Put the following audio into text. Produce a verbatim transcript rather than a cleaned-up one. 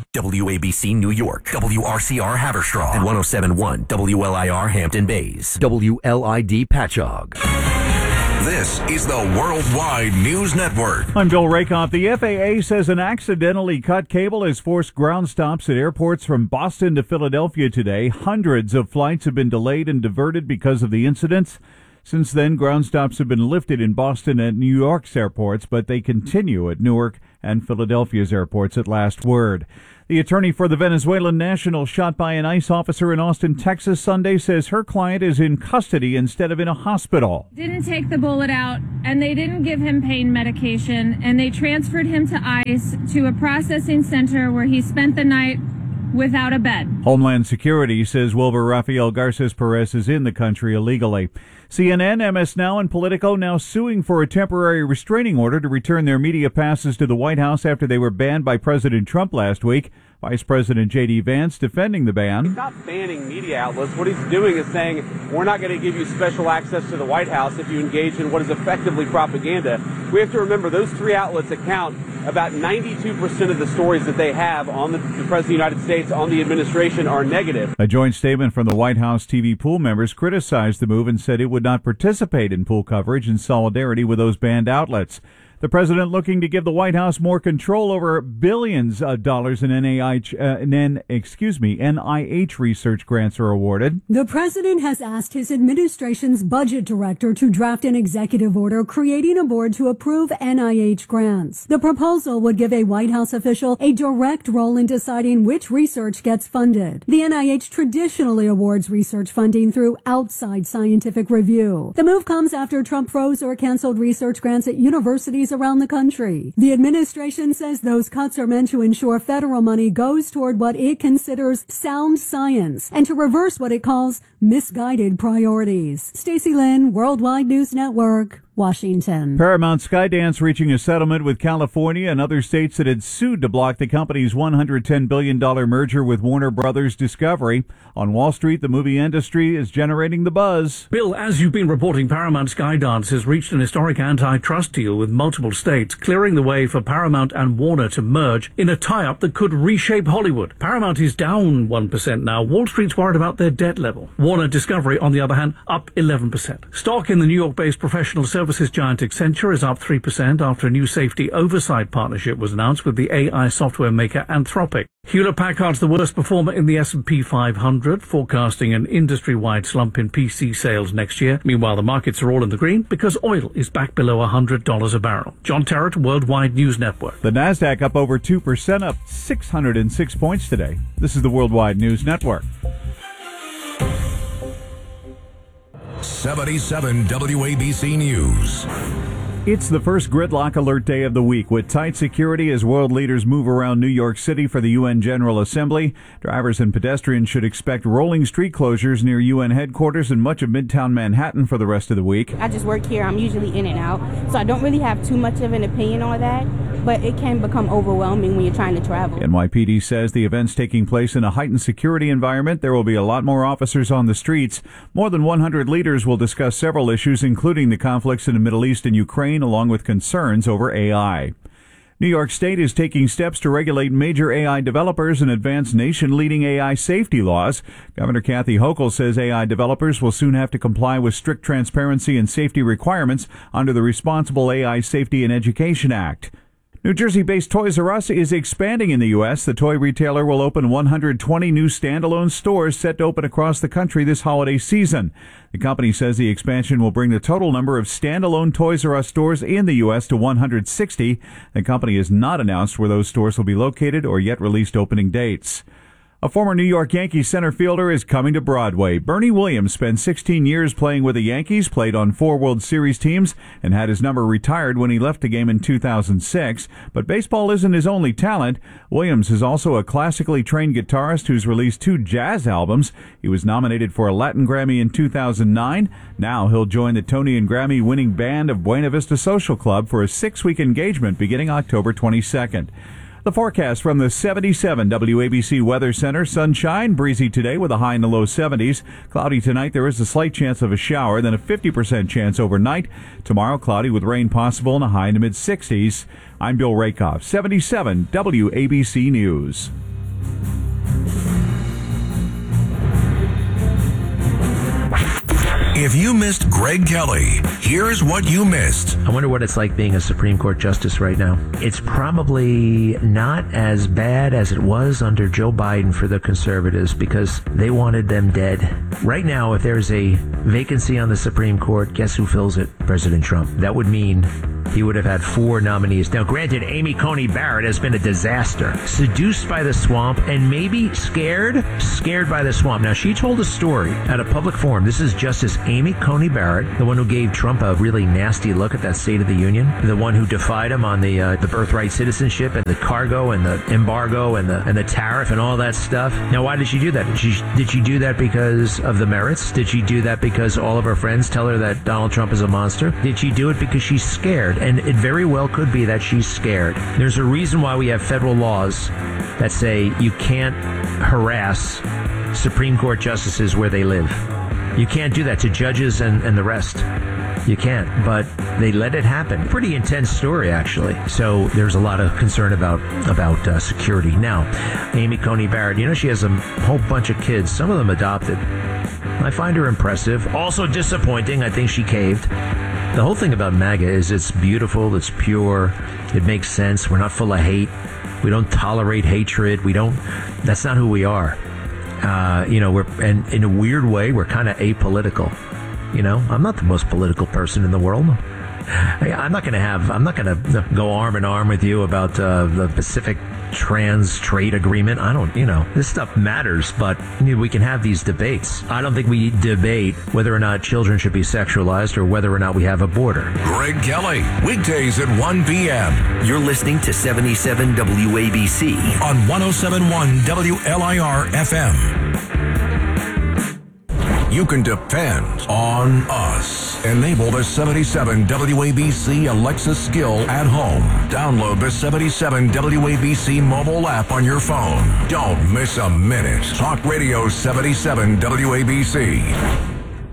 W A B C New York, W R C R Haverstraw, and one oh seven point one W L I R Hampton Bays, W L I D Patchogue. This is the Worldwide News Network. I'm Bill Rakoff. The F A A says an accidentally cut cable has forced ground stops at airports from Boston to Philadelphia today. Hundreds of flights have been delayed and diverted because of the incidents. Since then, ground stops have been lifted in Boston and New York's airports, but they continue at Newark and Philadelphia's airports at last word. The attorney for the Venezuelan national shot by an ICE officer in Austin, Texas Sunday says her client is in custody instead of in a hospital. Didn't take the bullet out, and they didn't give him pain medication, and they transferred him to ICE to a processing center where he spent the night without a bed. Homeland Security says Wilbur Rafael Garces Perez is in the country illegally. C N N, M S Now, and Politico now suing for a temporary restraining order to return their media passes to the White House after they were banned by President Trump last week. Vice President J D. Vance defending the ban. He's not banning media outlets. What he's doing is saying, we're not going to give you special access to the White House if you engage in what is effectively propaganda. We have to remember those three outlets account about ninety-two percent of the stories that they have on the, the President of the United States, on the administration, are negative. A joint statement from the White House T V pool members criticized the move and said it would not participate in pool coverage in solidarity with those banned outlets. The president looking to give the White House more control over billions of dollars in N I H, uh, N, excuse me, N I H research grants are awarded. The president has asked his administration's budget director to draft an executive order creating a board to approve N I H grants. The proposal would give a White House official a direct role in deciding which research gets funded. The N I H traditionally awards research funding through outside scientific review. The move comes after Trump froze or canceled research grants at universities around the country. The administration says those cuts are meant to ensure federal money goes toward what it considers sound science and to reverse what it calls misguided priorities. Stacey Lynn, Worldwide News Network, Washington. Paramount Skydance reaching a settlement with California and other states that had sued to block the company's one hundred ten billion dollars merger with Warner Brothers Discovery. On Wall Street, the movie industry is generating the buzz. Bill, as you've been reporting, Paramount Skydance has reached an historic antitrust deal with multiple states, clearing the way for Paramount and Warner to merge in a tie-up that could reshape Hollywood. Paramount is down one percent now. Wall Street's worried about their debt level. Warner Discovery, on the other hand, up eleven percent. Stock in the New York-based professional services Services giant Accenture is up three percent after a new safety oversight partnership was announced with the A I software maker Anthropic. Hewlett-Packard's the worst performer in the S and P five hundred, forecasting an industry-wide slump in P C sales next year. Meanwhile, the markets are all in the green because oil is back below one hundred dollars a barrel. John Terrett, Worldwide News Network. The NASDAQ up over two percent, up six hundred six points today. This is the Worldwide News Network. seventy-seven W A B C News. It's the first gridlock alert day of the week with tight security as world leaders move around New York City for the U N General Assembly. Drivers and pedestrians should expect rolling street closures near U N headquarters and much of Midtown Manhattan for the rest of the week. I just work here. I'm usually in and out, so I don't really have too much of an opinion on that, but it can become overwhelming when you're trying to travel. N Y P D says the event's taking place in a heightened security environment. There will be a lot more officers on the streets. More than one hundred leaders will discuss several issues, including the conflicts in the Middle East and Ukraine, along with concerns over A I. New York State is taking steps to regulate major A I developers and advance nation-leading A I safety laws. Governor Kathy Hochul says A I developers will soon have to comply with strict transparency and safety requirements under the Responsible A I Safety and Education Act. New Jersey-based Toys R Us is expanding in the U S. The toy retailer will open one hundred twenty new standalone stores set to open across the country this holiday season. The company says the expansion will bring the total number of standalone Toys R Us stores in the U S to one hundred sixty. The company has not announced where those stores will be located or yet released opening dates. A former New York Yankees center fielder is coming to Broadway. Bernie Williams spent sixteen years playing with the Yankees, played on four World Series teams, and had his number retired when he left the game in two thousand six. But baseball isn't his only talent. Williams is also a classically trained guitarist who's released two jazz albums. He was nominated for a Latin Grammy in two thousand nine. Now he'll join the Tony and Grammy-winning band of Buena Vista Social Club for a six-week engagement beginning October twenty-second. The forecast from the seventy-seven W A B C Weather Center. Sunshine, breezy today with a high in the low seventies. Cloudy tonight, there is a slight chance of a shower, then a fifty percent chance overnight. Tomorrow, cloudy with rain possible and a high in the mid-sixties. I'm Bill Rakoff, seventy-seven W A B C News. If you missed Greg Kelly, here's what you missed. I wonder what it's like being a Supreme Court justice right now. It's probably not as bad as it was under Joe Biden for the conservatives because they wanted them dead. Right now, if there's a vacancy on the Supreme Court, guess who fills it? President Trump. That would mean he would have had four nominees. Now, granted, Amy Coney Barrett has been a disaster. Seduced by the swamp and maybe scared, scared by the swamp. Now, she told a story at a public forum. This is Justice Amy Coney Barrett, the one who gave Trump a really nasty look at that State of the Union, the one who defied him on the uh, the birthright citizenship and the cargo and the embargo and the and the tariff and all that stuff. Now, why did she do that? Did she, did she do that because of the merits? Did she do that because all of her friends tell her that Donald Trump is a monster? Did she do it because she's scared? And it very well could be that she's scared. There's a reason why we have federal laws that say you can't harass Supreme Court justices where they live. You can't do that to judges and, and the rest. You can't, but they let it happen. Pretty intense story, actually. So there's a lot of concern about about uh, security. Now, Amy Coney Barrett, you know, she has a whole bunch of kids, some of them adopted. I find her impressive. Also disappointing. I think she caved. The whole thing about MAGA is it's beautiful, it's pure, it makes sense. We're not full of hate. We don't tolerate hatred. We don't, that's not who we are. Uh, you know, we're, and in a weird way, we're kind of apolitical. You know, I'm not the most political person in the world. I, I'm not going to have, I'm not going to go arm in arm with you about uh, the Pacific Trans Trade Agreement. I don't, you know, this stuff matters, but you know, we can have these debates. I don't think we debate whether or not children should be sexualized or whether or not we have a border. Greg Kelly, weekdays at one p.m. You're listening to seventy-seven W A B C on one oh seven point one W L I R F M. You can depend on us. Enable the seventy-seven W A B C Alexa skill at home. Download the seventy-seven W A B C mobile app on your phone. Don't miss a minute. Talk Radio seventy-seven W A B C.